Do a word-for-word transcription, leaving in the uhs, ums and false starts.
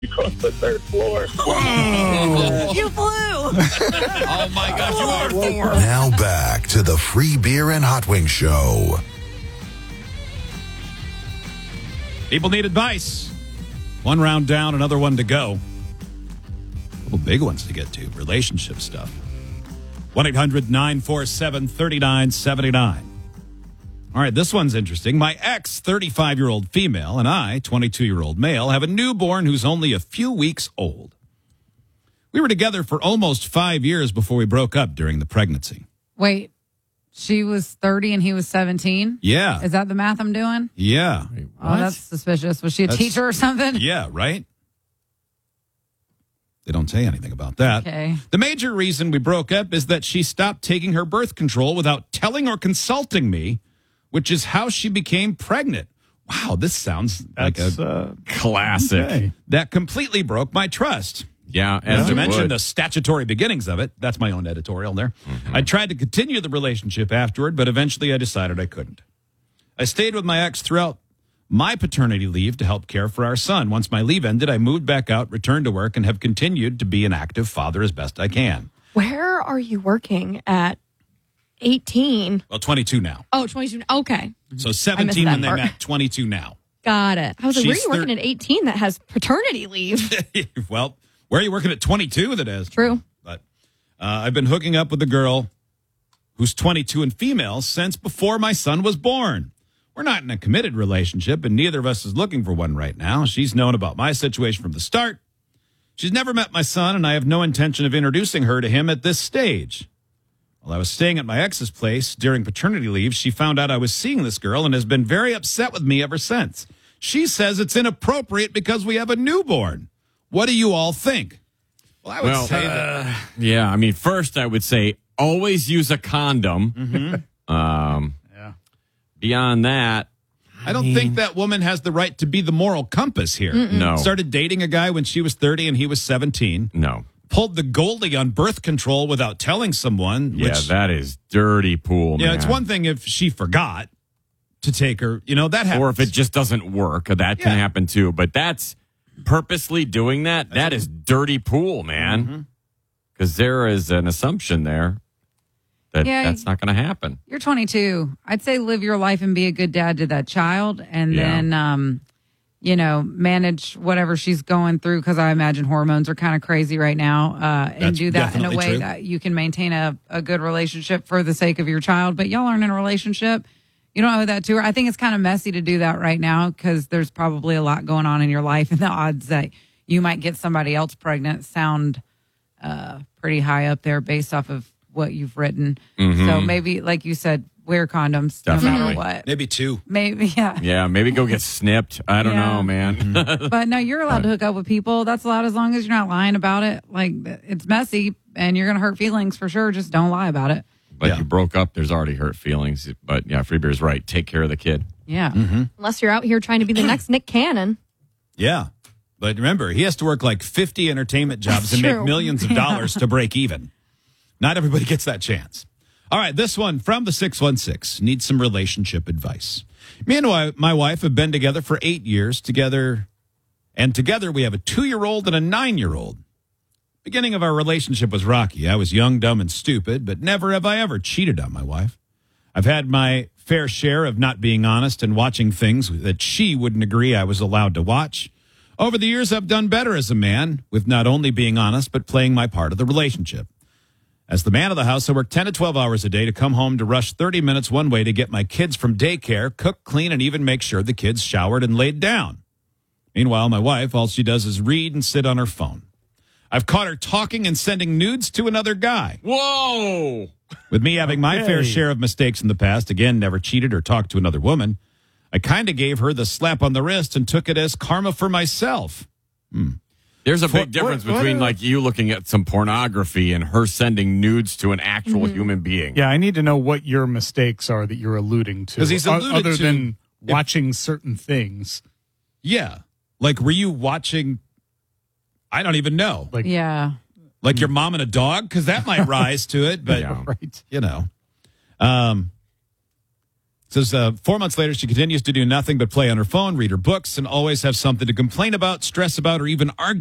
across the third floor. Whoa! You flew! Oh my gosh, you are four. Now back to the Free Beer and Hot Wings Show. People need advice. One round down, another one to go. Couple big ones to get to. Relationship stuff. one eight hundred nine four seven three nine seven nine. All right, this one's interesting. My ex, thirty-five-year-old female, and I, twenty-two-year-old male, have a newborn who's only a few weeks old. We were together for almost five years before we broke up during the pregnancy. Wait, she was thirty and he was seventeen? Yeah. Is that the math I'm doing? Yeah. Oh, that's suspicious. Was she a That's- teacher or something? Yeah, right? They don't say anything about that. Okay. The major reason we broke up is that she stopped taking her birth control without telling or consulting me, which is how she became pregnant. Wow, this sounds like That's a uh, classic. okay. That completely broke my trust. Yeah, Not as to it mention would. the statutory beginnings of it. That's my own editorial there. Mm-hmm. I tried to continue the relationship afterward, but eventually I decided I couldn't. I stayed with my ex throughout my paternity leave to help care for our son. Once my leave ended, I moved back out, returned to work, and have continued to be an active father as best I can. Where are you working at eighteen? Well, twenty-two now. Oh, twenty-two. Okay. So seventeen that when they part. met, twenty-two now. Got it. I was like, where are She's you working thir- at eighteen that has paternity leave? Well, where are you working at twenty-two that is? True. But uh, I've been hooking up with a girl who's twenty-two and female since before my son was born. We're not in a committed relationship, and neither of us is looking for one right now. She's known about my situation from the start. She's never met my son, and I have no intention of introducing her to him at this stage. While I was staying at my ex's place during paternity leave, she found out I was seeing this girl and has been very upset with me ever since. She says it's inappropriate because we have a newborn. What do you all think? Well, I would Well, say that. uh, yeah, I mean, first I would say always use a condom. Mm-hmm. Um, Yeah. Beyond that, I don't think that woman has the right to be the moral compass here. no, Started dating a guy when she was thirty and he was seventeen. no. Pulled the Goldie on birth control without telling someone. Yeah, which, that is dirty pool, yeah, man. it's one thing if she forgot to take her. You know, that happens. Or if it just doesn't work, that can Yeah. happen too. But that's purposely doing that. That is dirty pool, man. Because there is an assumption there that Yeah. that's not going to happen. You're twenty-two. I'd say live your life and be a good dad to that child, and Yeah. then, um, you know, manage whatever she's going through, because I imagine hormones are kind of crazy right now, uh, and That's do that in a definitely way true. that you can maintain a, a good relationship for the sake of your child. But y'all aren't in a relationship. You don't owe that to her. I think it's kind of messy to do that right now because there's probably a lot going on in your life, and the odds that you might get somebody else pregnant sound uh, pretty high up there based off of what you've written. So maybe, like you said, wear condoms no Definitely. matter what. Maybe two. Maybe, yeah. Yeah, maybe go get snipped. I don't Yeah. know, man. But no, you're allowed to hook up with people. That's allowed as long as you're not lying about it. Like, it's messy and you're going to hurt feelings for sure. Just don't lie about it. But Yeah. you broke up, there's already hurt feelings. But yeah, Free Beer's right. Take care of the kid. Yeah. Unless you're out here trying to be the next Nick Cannon. Yeah. But remember, he has to work like fifty entertainment jobs That's and make true. millions of dollars to break even. Not everybody gets that chance. All right, this one from the six one six needs some relationship advice. Me and wi- my wife have been together for eight years together, and together we have a two-year-old and a nine-year-old. Beginning of our relationship was rocky. I was young, dumb, and stupid, but never have I ever cheated on my wife. I've had my fair share of not being honest and watching things that she wouldn't agree I was allowed to watch. Over the years, I've done better as a man with not only being honest, but playing my part of the relationship. As the man of the house, I work ten to twelve hours a day to come home to rush thirty minutes one way to get my kids from daycare, cook, clean, and even make sure the kids showered and laid down. Meanwhile, my wife, all she does is read and sit on her phone. I've caught her talking and sending nudes to another guy. Whoa! With me having my Okay. fair share of mistakes in the past, again, never cheated or talked to another woman, I kind of gave her the slap on the wrist and took it as karma for myself. There's a For- big difference what- what between are- like you looking at some pornography and her sending nudes to an actual human being. Yeah, I need to know what your mistakes are that you're alluding to. 'Cause he's O- alluded Other to- than watching certain things. Yeah. Like, were you watching? I don't even know. Like, Yeah. Like your mom and a dog? Because that might rise to it, but, Yeah. right. you know. Um, Says uh, four months later, she continues to do nothing but play on her phone, read her books, and always have something to complain about, stress about, or even argue